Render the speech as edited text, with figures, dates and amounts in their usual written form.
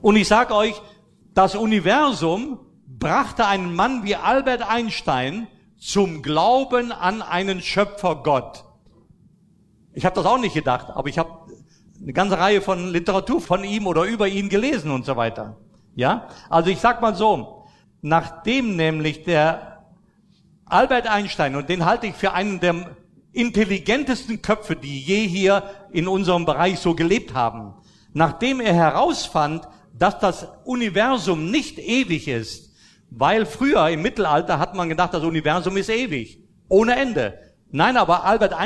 Und ich sage euch, das Universum brachte einen Mann wie Albert Einstein zum Glauben an einen Schöpfergott. Ich habe das auch nicht gedacht, aber ich habe eine ganze Reihe von Literatur von ihm oder über ihn gelesen und so weiter. Ja, also ich sag mal so, nachdem nämlich der Albert Einstein, und den halte ich für einen der intelligentesten Köpfe, die je hier in unserem Bereich so gelebt haben, nachdem er herausfand, dass das Universum nicht ewig ist, weil früher im Mittelalter hat man gedacht, das Universum ist ewig, ohne Ende. Nein, aber Albert